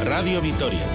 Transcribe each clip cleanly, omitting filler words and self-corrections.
Radio Vitoria.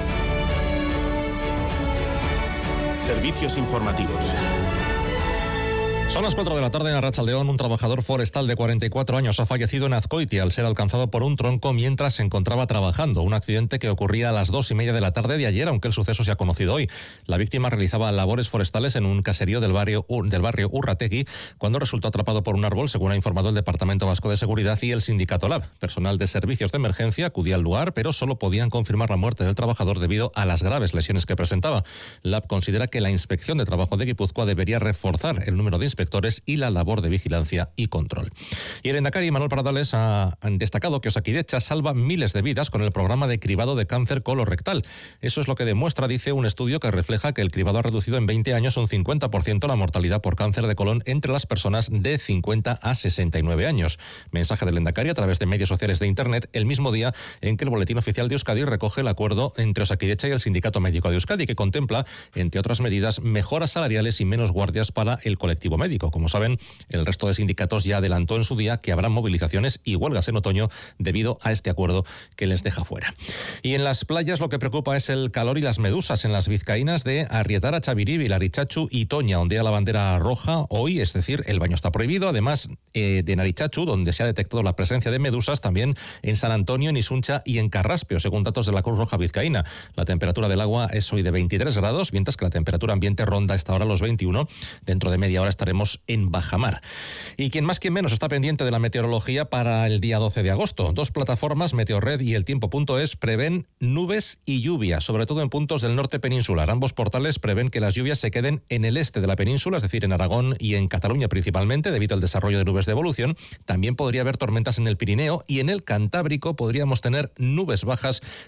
Servicios informativos. Son las 4 de la tarde en Arratsaldeón. Un trabajador forestal de 44 años ha fallecido en Azkoitia al ser alcanzado por un tronco mientras se encontraba trabajando. Un accidente que ocurría a las 2:30 de la tarde de ayer, aunque el suceso se ha conocido hoy. La víctima realizaba labores forestales en un caserío del barrio Urrategui cuando resultó atrapado por un árbol, según ha informado el Departamento Vasco de Seguridad y el sindicato LAB. Personal de servicios de emergencia acudía al lugar, pero solo podían confirmar la muerte del trabajador debido a las graves lesiones que presentaba. LAB considera que la Inspección de Trabajo de Guipúzcoa debería reforzar el número de inspectores y la labor de vigilancia y control. Y el Lehendakari Manuel Pradales ha destacado que Osakidetza salva miles de vidas con el programa de cribado de cáncer colorectal. Eso es lo que demuestra, dice, un estudio que refleja que el cribado ha reducido en 20 años un 50% la mortalidad por cáncer de colon entre las personas de 50 a 69 años. Mensaje del Lehendakari a través de medios sociales de Internet el mismo día en que el Boletín Oficial de Euskadi recoge el acuerdo entre Osakidetza y el Sindicato Médico de Euskadi, que contempla, entre otras medidas, mejoras salariales y menos guardias para el colectivo médico. Como saben, el resto de sindicatos ya adelantó en su día que habrá movilizaciones y huelgas en otoño debido a este acuerdo que les deja fuera. Y en las playas lo que preocupa es el calor y las medusas. En las vizcaínas de Arrietara, Chaviribi, Larichachu y Toña ondea la bandera roja hoy, es decir, el baño está prohibido. Además de Narichachu, donde se ha detectado la presencia de medusas, también en San Antonio, en Isuncha y en Carraspeo, según datos de la Cruz Roja Vizcaína. La temperatura del agua es hoy de 23 grados, mientras que la temperatura ambiente ronda a esta hora los 21. Dentro de media hora estaremos en bajamar. Y quien más quien menos está pendiente de la meteorología para el día 12 de agosto. Dos plataformas, Meteorred y eltiempo.es, prevén nubes y lluvia, sobre todo en puntos del norte peninsular. Ambos portales prevén que las lluvias se queden en el este de la península, es decir, en Aragón y en Cataluña principalmente, debido al desarrollo de nubes de evolución. También podría haber tormentas en el Pirineo y en el Cantábrico podríamos tener nubes bajas